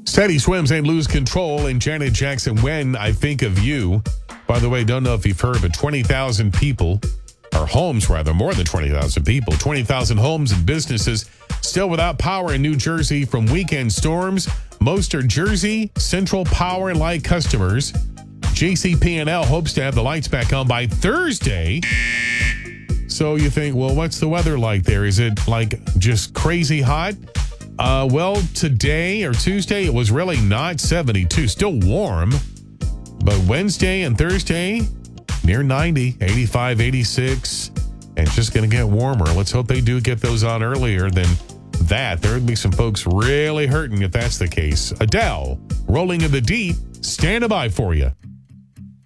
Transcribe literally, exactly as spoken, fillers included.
Steady swims and lose control. And Janet Jackson, When I Think of You. By the way, don't know if you've heard, but twenty thousand people, or homes rather, more than twenty thousand people, twenty thousand homes and businesses still without power in New Jersey from weekend storms. Most are Jersey Central Power and Light customers. J C P N L hopes to have the lights back on by Thursday. So you think, well, what's the weather like there? Is it like just crazy hot? Uh, well, today or Tuesday, it was really not seventy-two, still warm. But Wednesday and Thursday, near ninety, eighty-five, eighty-six, and it's just going to get warmer. Let's hope they do get those on earlier than that. There would be some folks really hurting if that's the case. Adele, Rolling in the Deep, standing by for you.